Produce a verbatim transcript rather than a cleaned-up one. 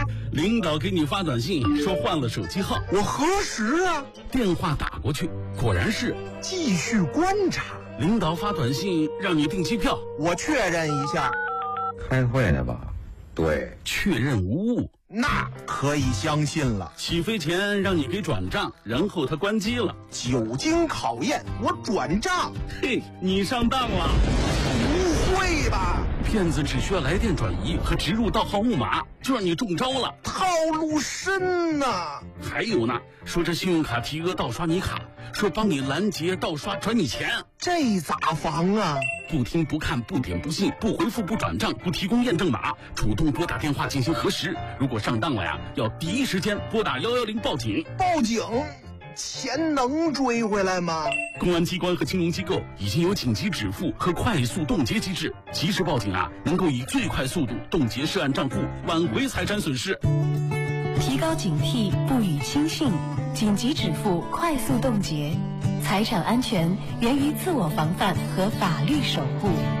领导给你发短信说换了手机号， 我核实啊， 电话打过去，果然是继续观察。 领导发短信让你订机票， 我确认一下。 开会呢吧？对， 确认无误， 那可以相信了。 起飞前让你给转账，然后他关机了。 久经考验，我转账。 嘿，你上当了。 不会吧？ 骗子只需要来电转移和植入盗号木马，就让你中招了。 套路深呐！ 还有呢，说这信用卡提额盗刷你卡，说帮你拦截盗刷转你钱， 这咋防啊？ 不听不看不点不信不回复不转账不提供验证码，主动拨打电话进行核实。如果上当了呀，要第一时间拨打幺幺零报警。 报警？钱能追回来吗？ 公安机关和金融机构已经有紧急止付和快速冻结机制，及时报警啊，能够以最快速度冻结涉案账户，挽回财产损失。 提高警惕，不予轻信，紧急止付，快速冻结。财产安全源于自我防范和法律守护。